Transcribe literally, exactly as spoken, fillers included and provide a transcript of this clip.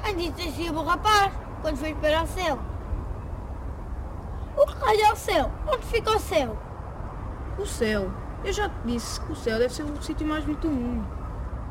disse assim o rapaz, quando foi para o céu. O que raio é o céu? Onde fica o céu? O céu. Eu já te disse que o céu deve ser o sítio mais bonito do mundo.